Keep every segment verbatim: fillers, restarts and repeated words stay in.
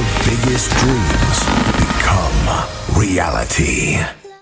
biggest dreams become reality.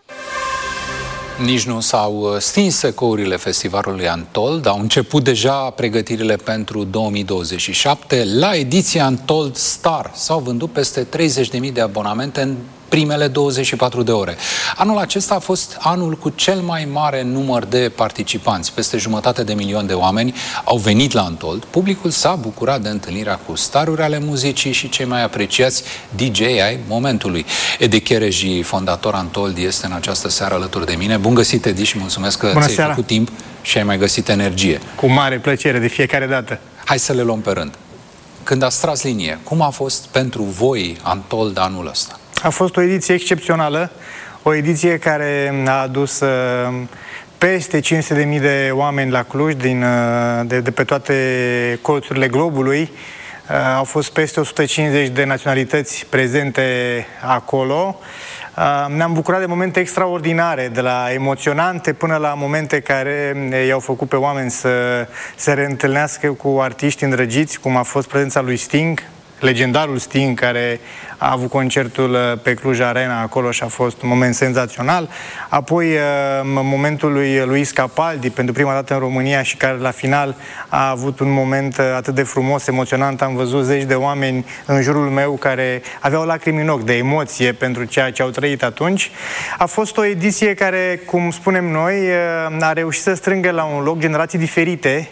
Nici nu s-au stins ecourile festivalului Untold, au început deja pregătirile pentru două mii douăzeci și șapte. La ediția Untold Star s-au vândut peste treizeci de mii de abonamente în primele douăzeci și patru de ore. Anul acesta a fost anul cu cel mai mare număr de participanți. Peste jumătate de milion de oameni au venit la Untold. Publicul s-a bucurat de întâlnirea cu staruri ale muzicii și cei mai apreciați D J ai momentului. Edi Chereji, fondator Untold, este în această seară alături de mine. Bun găsit, Edi, și mulțumesc că ți-ai făcut timp și ai mai găsit energie. Cu mare plăcere, de fiecare dată. Hai să le luăm pe rând. Când ați tras linie, cum a fost pentru voi Untold anul ăsta? A fost o ediție excepțională, o ediție care a adus uh, peste cinci sute de mii de oameni la Cluj, din, uh, de, de pe toate colțurile globului. Uh, au fost peste o sută cincizeci de naționalități prezente acolo. Uh, ne-am bucurat de momente extraordinare, de la emoționante până la momente care i-au făcut pe oameni să se reîntâlnească cu artiști îndrăgiți, cum a fost prezența lui Sting, legendarul Sting, care a avut concertul pe Cluj Arena acolo și a fost un moment senzațional. Apoi momentul lui Luis Capaldi, pentru prima dată în România și care la final a avut un moment atât de frumos, emoționant. Am văzut zeci de oameni în jurul meu care aveau lacrimi în ochi de emoție pentru ceea ce au trăit atunci. A fost o ediție care, cum spunem noi, a reușit să strângă la un loc generații diferite,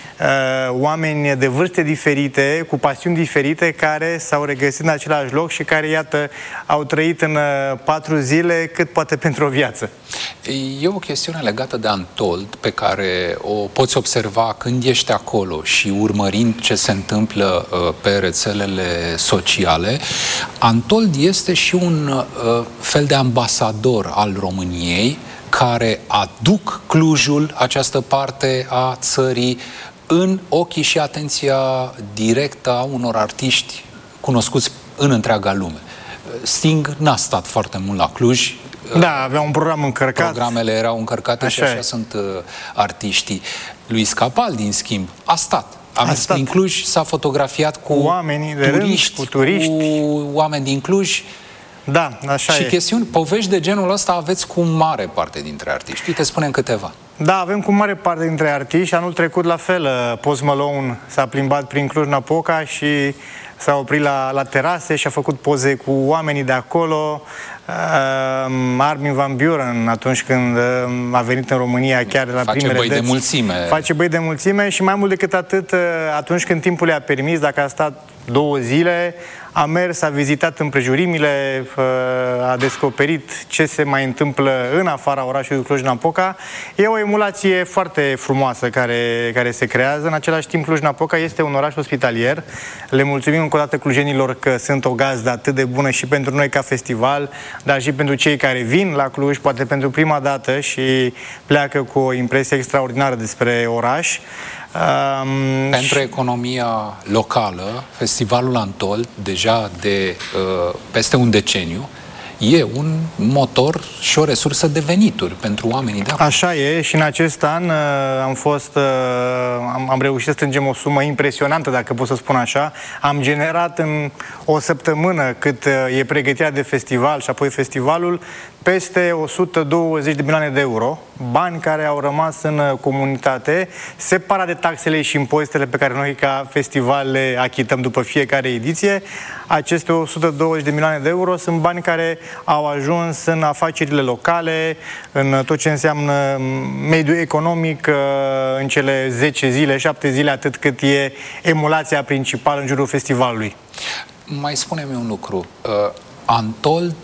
oameni de vârste diferite, cu pasiuni diferite, care s-au regăsit în același loc și care, iată, au trăit în patru zile cât poate pentru o viață. E o chestiune legată de Untold pe care o poți observa când ești acolo și urmărind ce se întâmplă pe rețelele sociale. Untold este și un fel de ambasador al României care aduc Clujul, această parte a țării, în ochii și atenția directă a unor artiști cunoscuți în întreaga lume. Sting n-a stat foarte mult la Cluj. Da, avea un program încărcat. Programele erau încărcate așa și așa e. Sunt uh, artiștii. Luis Capaldi, în schimb, a stat. A mers prin Cluj, s-a fotografiat cu, cu oamenii de turiști, rând, cu turiști, cu oameni din Cluj. Da, așa și e. chestiuni, povești de genul ăsta aveți cu mare parte dintre artiști. Uite, spunem câteva. Da, avem cu mare parte dintre artiști. Anul trecut, la fel, Post Malone s-a plimbat prin Cluj-Napoca și s-a oprit la, la terase și a făcut poze cu oamenii de acolo. Uh, Armin van Buuren, atunci când uh, a venit în România, chiar la face primele băi deți, de mulțime. Face băi de mulțime și mai mult decât atât, uh, atunci când timpul i-a permis, dacă a stat două zile, a mers, a vizitat împrejurimile, a descoperit ce se mai întâmplă în afara orașului Cluj-Napoca. E o emulație foarte frumoasă care, care se creează. În același timp, Cluj-Napoca este un oraș ospitalier. Le mulțumim încă o dată clujenilor că sunt o gazdă atât de bună și pentru noi ca festival, dar și pentru cei care vin la Cluj, poate pentru prima dată, și pleacă cu o impresie extraordinară despre oraș. Um, Pentru economia locală, festivalul Untold, deja de uh, peste un deceniu, e un motor și o resursă de venituri pentru oamenii de acolo. Așa e, și în acest an uh, am fost, uh, am, am reușit să strângem o sumă impresionantă, dacă pot să spun așa. Am generat în o săptămână cât uh, e pregătirea de festival și apoi festivalul, peste o sută douăzeci de milioane de euro, bani care au rămas în comunitate, separat de taxele și impozitele pe care noi ca festival le achităm după fiecare ediție. Aceste o sută douăzeci de milioane de euro sunt bani care au ajuns în afacerile locale, în tot ce înseamnă mediul economic, în cele zece zile, șapte zile, atât cât e emulația principală în jurul festivalului. Mai spune-mi un lucru. Untold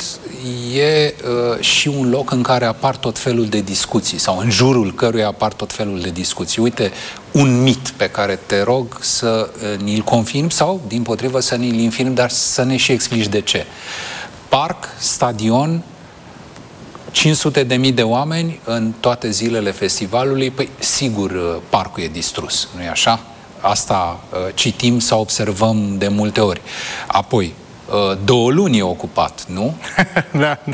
e uh, și un loc în care apar tot felul de discuții sau în jurul căruia apar tot felul de discuții. Uite, un mit pe care te rog să uh, ni-l confirmi sau, dimpotrivă, să ni-l infirmi, dar să ne și explici de ce. Parc, stadion, cinci sute de mii de oameni în toate zilele festivalului. Păi, sigur, uh, parcul e distrus, nu-i așa? Asta uh, citim sau observăm de multe ori. Apoi, două luni e ocupat, nu? Da.